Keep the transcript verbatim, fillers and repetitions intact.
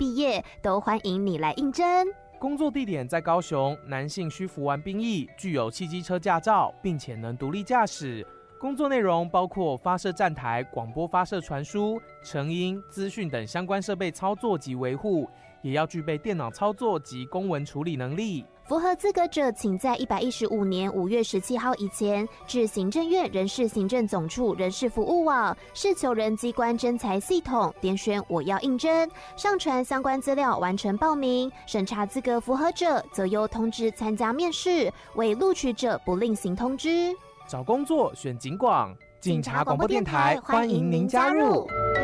毕业，都欢迎你来应征。 工作地点在高雄，男性需服完兵役，具有汽机车驾照，并且能独立驾驶。工作内容包括发射站台、广播发射传输、成音、资讯等相关设备操作及维护，也要具备电脑操作及公文处理能力。 符合资格者，请在一百一十五年五月十七号以前至行政院人事行政总处人事服务网事求人机关征才系统点选我要应征，上传相关资料完成报名，审查资格符合者则由通知参加面试，未录取者不另行通知。 找工作选警广，警察广播电台欢迎您加入。